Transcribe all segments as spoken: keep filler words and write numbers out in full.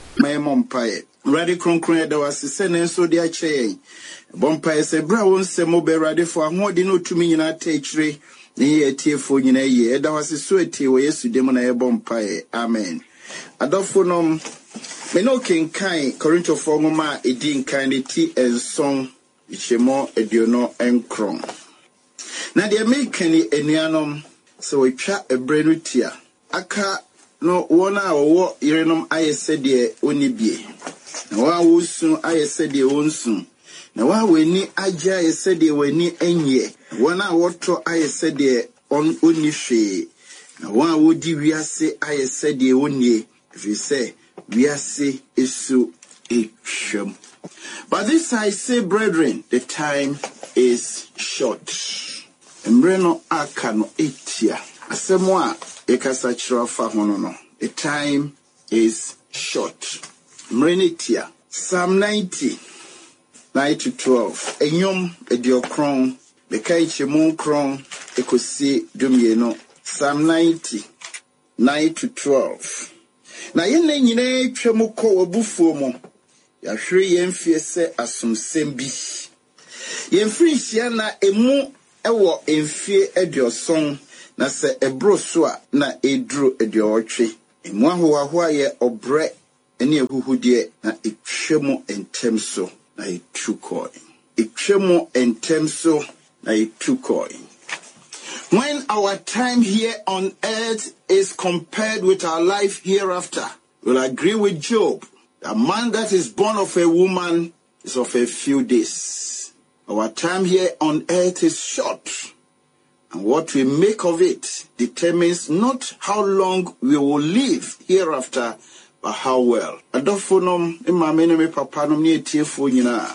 my mompae. Ready concrete there was a sentence so dear chain. Bompae say brown se mobe ready for a more dino to me in a teachery. Near tearful in a year. There was a sweaty way to demon a bompae. Amen. Adophonum. Me no king kind Corinto formuma e din kind tea and song ichemo ediono enkron. Na de make any enuanom so we twa ebrenu tia. Aka no wona owo yerenom ayese de oni bie. Na wa wosun ayese de wonsun. Na wa weni agya ayese de weni enye. Wona woto ayese de on oni hwe. Na wa wodi wiase ayese de oni. If you say we are say isu isham. But this I say, brethren, the time is short. Embreno akano etia. Asemwa ekasa chirafa honono. The time is short. Mrenitia. Psalm ninety, nine to twelve. Enyom ediokron. Bekaiche monkron. Ekosi dumieno. Psalm ninety, nine to twelve. Na yene nyine twemu ko obufuo mu ya hwe yemfie se asomsem bi yemfiri hia na emu ewo emfie edioson na se ebro so a na edru ediotwe emu ahoaho aye obre ene ehuhudie na etwemu entem so na etukoi etwemu entem so na etukoi. When our time here on earth is compared with our life hereafter, we'll agree with Job. A man that is born of a woman is of a few days. Our time here on earth is short. And what we make of it determines not how long we will live hereafter, but how well. Adofonom imamene me papanom ni etiefo nyina.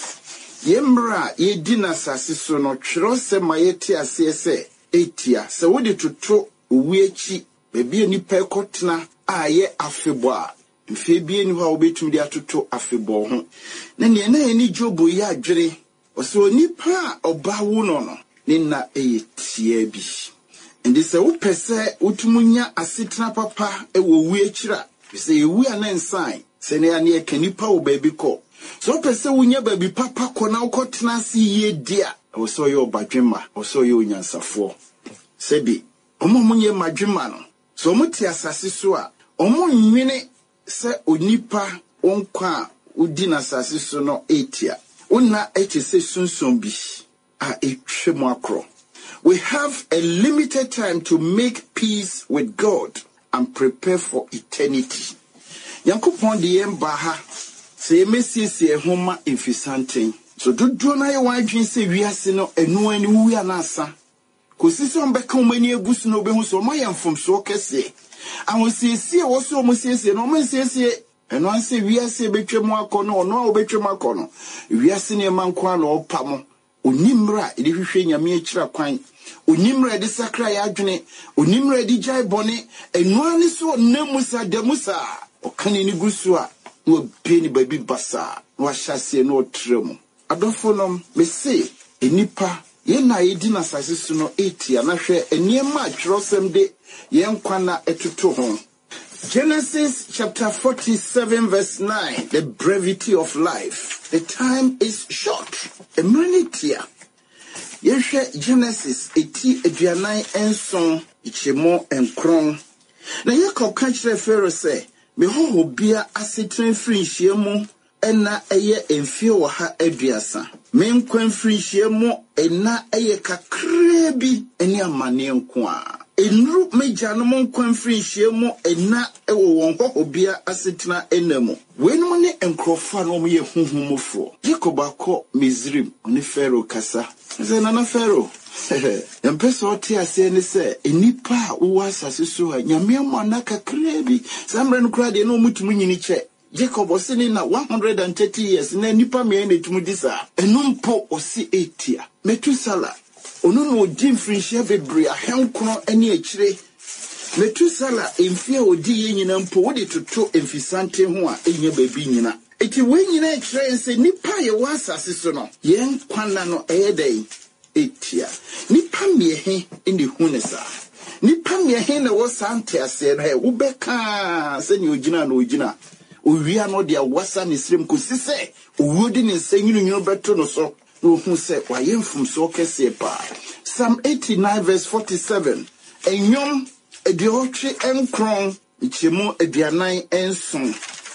Yembra yedina sasiso no twero se mayeti asese. Etia se wodi toto uwiechi bebie nipa ekotena aye afebo a mfie bie ni ho obetumi dia toto afebo ho na ne na eni Job yi adwere oso nipa oba wo no no ne na eyetia bi ndi se wo pese utumunya asetena papa ewo uwiechira se ewu anensan se ne ane ekanipa wo baby ko so pese wunya baby papa ko na ukotena si ye dia oso yo badwema oso yo nyansafo sebi omo munye madwema no so muti asase so a omo nwene se onipa onkwa udi na asase so no etia una eche se sunsun bi a etwemu akro. We have a limited time to make peace with God and prepare for eternity. Yankopon de yemba ha se mesiesie homa infisanten. So do do na ye wadwin se wiase no enu ani wu ya na asa. Kosisi on beka omani egusu no be hu so mo yemfom so kese. Awon siesie wo so mo siesie no mo siesie eno an se wiase betwemu akono ono a obetwemu akono. Wiase ne manko ala opamo. Onimra edi hwehwe nyame akira kwan. Onimra edi sakra ya adwene. Onimra edi jai bone. Eno ani so namusa demusa. Okane ni gusu a no be ni baby basa. No ahyase no tremu. Adofonom me say enipa ye na edi na sase no etia na hwe eniema atwerosem de ye nkwa na etuto ho. Genesis chapter forty-seven verse nine, the brevity of life. The time is short. Emranitia. Yehwe Genesis eti aduanan enson ichemo enkron. Na Yakob ka kire Pharaoh say, me ho bia asetren firi hyiemu ena eye emfie wo ha aduasa. Me nkwan firi hyiemu ena eye kakra bi eni amane nko a. Enru mejanom nkwan firi hyiemu ena ewo won ho bia asetena enemu. Wenum ne enkrofa no ye huhumofo. Jacob akọ Mizrim oni Pharaoh kasa. Ze nana Pharaoh. Yampeso oti ase ne se enipa wo asase so a nyame amana kakra bi. Samre no kra de no mutumu nyini che. Jacob osini na one hundred thirty years na nipa me na tumu disa. Enumpo osi etia. Metusala. Onu no odi mfrinhia bebre ahenkono ani akire. Metusala emfie odi ye nyina mpo wo de toto emfisante ho a enya baby nyina. Eti we nyina akire nse nipa ye wa asase so no. Ye nkwana no eyedai etia. Nipa miehe indi hunesa. Nipa miehe na wo sante ase na he wo beka se ni ogina na ogina. owia no de awasa ne srem kosise owodi ne nsanyinu nyino beto no so no hu se wayemfum so kese pa. Psalm eighty-nine verse forty-seven. Enyom ediotwe enkron ichemu edianan enson.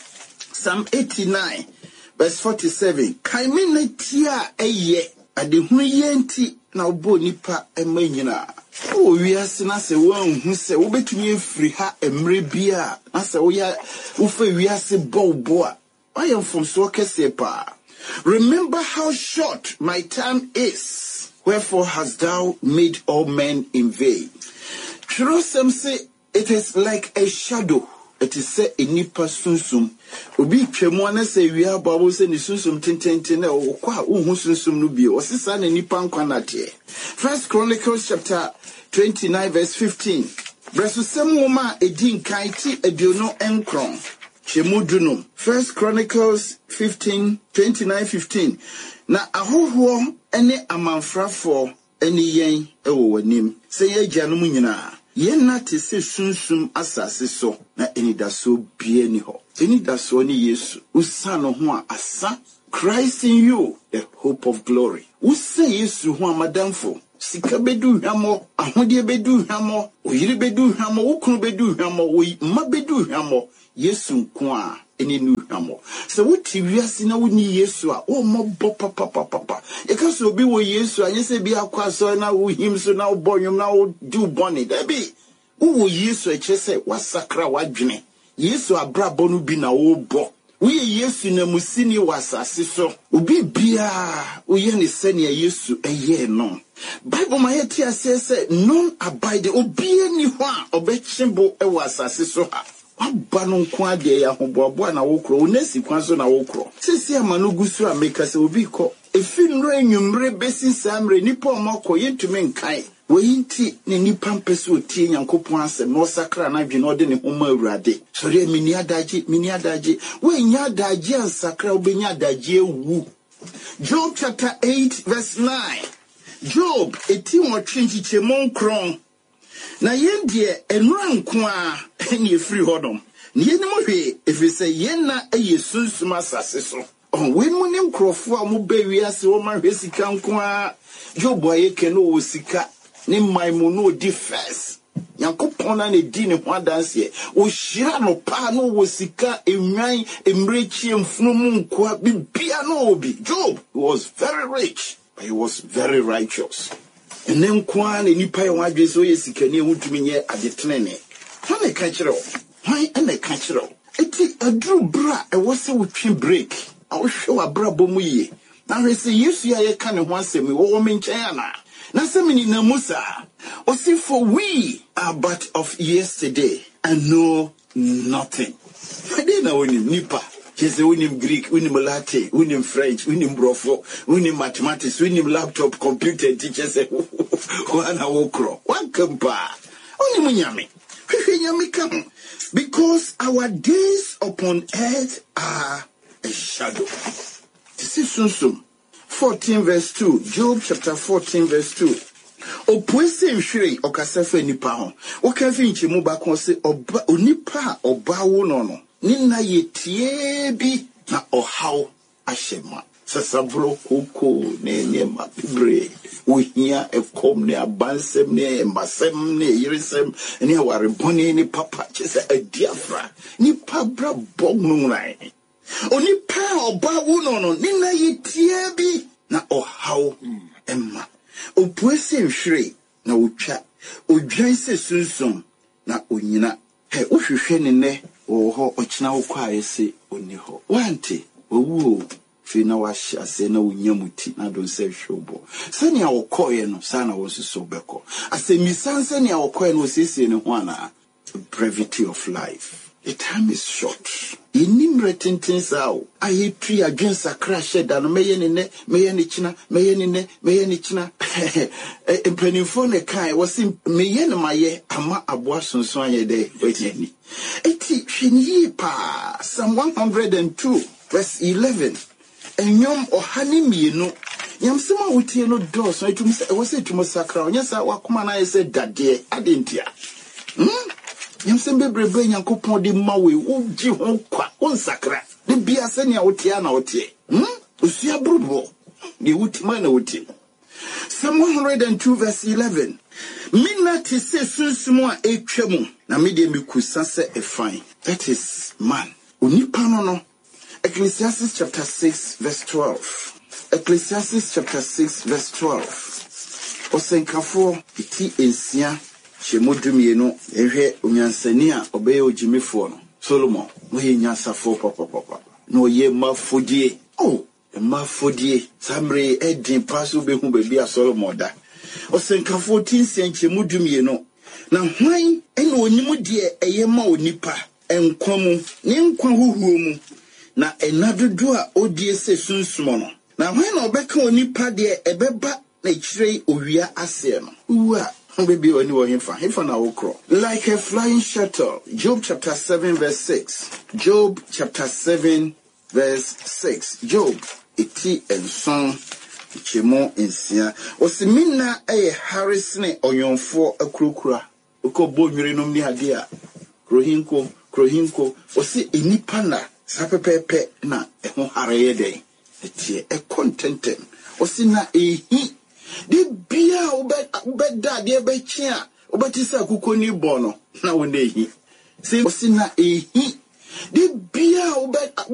Psalm eighty-nine verse forty-seven. Kaime na tia eye adehunu yenti na obo nipa emanyina. O wiase na se wan hu se wo betumi efiri ha emre bia na se wo ya wo fa wiase bobo a wayemfum so kese pa. Remember how short my time is. Wherefore hast thou made all men in vain? Trusem say it is like a shadow. It is say a nipa sunsum. Obi twemu na say wi ababo say ni sunsum tententen na okwa uhu sunsum no bi. Osisa na nipa nkwa na tie. First Chronicles chapter twenty-nine verse fifteen. Bresusem woma edin kan ti aduono enkron. Chemudunum. First Chronicles fifteen twenty-nine fifteen. Na ahoho ene amanfrafo ene yen ewo wanim. Se ye gianum nyina. Yen na te se sunsum asase so na enidaso bie ni ho. Enidaso ni Yesu. Usano ho a asa. Christ in you, the hope of glory. Use Yesu ho amadamfo. Sika bedu hwamo, ahode bedu hwamo, oyire bedu hwamo, wokunu bedu hwamo, oyi ma bedu hwamo. Yesu nko a eni nu hwamo. Se wuti wiase na woni Yesu a o mo bo papa papa. E ka so bi wo Yesu anye se bi akwa so na wo him so na wo bonyum na wo do boni. Da bi wo Yesu e kire se wasakra wadwene. Yesu abrabo no bi na wo bo. We Yesu na musini wasase so. Obi bia wo ye ne se ne Yesu eye no. Bible ma yeti ase se non abide obi ani ho a obechimbo e wasase so ha. Wabano nkwa de ya hoboabo na wokro onesi kwanso na wokro sisi amanu gusu ameka se obi ko efinro enwumre besi samre nipa omako yentumi nkan woyinti ne nipa mpese otie Nyankopon asem no sakra na dwe no de ne homa awurade sori mini adaje mini adaje wenya adaje ansakra obenya adaje ewu. Job chapter eight verse nine. Job eti wotwe nchichemon kron na yendie enura nko a ene free hodom ne yeni mo hwe efise yenna eye sunsum asase so on we mu ne nkrofo a mo ba wiase wo ma hwe sika nko a Job aye ke no wo sika ne maimu no di first Nyankopon na ne di ne ho adanse o hira no pa no wo sika enwan emrechi emfunu mu nko a bibia no obi. Job was very rich, but he was very righteous. And then Kwan and Nipa Wadre so yes, can you to me at the train? Why a catcher? Why and a catcher? It a drew bra, I was a whipping break. I will show a bra bomuye. Now I say, you see, I can't want me, woman China. Now, some in Namusa, or see, for we are but of yesterday and know nothing. I didn't know any Nipa. He's the winning Greek, winning Latin, winning French, winning Brofo, winning mathematics, winning laptop, computer teachers, one awokro, one compa. Only Munyami. Come. Because our days upon earth are a shadow. This is Sunsum. fourteen verse two. Job chapter fourteen verse two. Opwese nhwere okasafa nipa ho. Wokafi nchemu ba kon se oba onipa oba wo no no. Nina yetie bi na ohaw ahyema. Sasabro koko ne ne mapibre. Ohia ekom ne abansem ne mbasem ne yiresem ne aware boni ne papa chese adiafra. Nipa bra bognu rai. Onipa oba wo no no nina yetie bi na ohaw emma. Opwese nhwere na otwa. Odwan se sunsun na onyina. He ohwehwe ne ne oho ochina okwa ese oni ho wanti owu fi na wahya se na onyamuti na don se hwobo sani a okoye no sana wo so beko asemisanse ni a okoye no sese ne ho ana. Brevity of life. The time is short. Inim retintin sao aye twi adwen sakra sheda no meye ne ne meye ne china meye ne ne meye ne china empanifo ne kai wose meye ne maye ama aboa sonson aye de wetani eti hwini pa. Psalm one hundred two verse eleven. Enyom ohani mienu nyamsema wotie no dos no etum se wose etum sakra onya sa wakoma na yese dade adentia hmm Yamse bebrebe Nyankopon de mawe wogi ho kwa onsakra. De bia se ne wotia na wotie. Hmm? Osia brubo. De wutima na wotie. Psalm one hundred two verse eleven. Mina te se sunsumo a etwam na me de mekusa se efan. That is man. Onipa no no. Ecclesiastes chapter six verse twelve. Ecclesiastes chapter six verse twelve. Osenkafo iti ensia Shemodumie no ehwe onyansani a obeye ojimefo no Solomon wo ye nyansafo papa papa no ye mafodie oh mafodie samre edin paso behu bebi a Solomon da osenkafo tinsia Shemodumie no na hwan ene onyim de eye ma onipa enkwamu ne nkwa huhuo mu na enadodo a odie se sunsumo no na hwan na obeka onipa de ebeba na chire owia ase no uwa baby when you him for him for now like a flying shuttle. Job chapter seven verse six. Job chapter seven verse six. Job iti and son chemo insia osimina e Harrisne onyonfo akrokura uko bonwire nom ni ade a krohinko krohinko osi enipa na sapepepe na eho hareye den etie e contentem osi na ehi di bia obeda de ebechia obatisa kukoni bono na wonde ehi se osi na ehi di bia obeda